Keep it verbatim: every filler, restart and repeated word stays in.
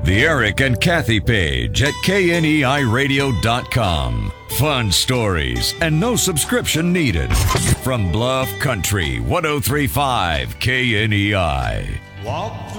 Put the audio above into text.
The Eric and Kathy page at K N E I radio dot com. Fun stories and no subscription needed. From Bluff Country, one oh three point five K N E I. Walk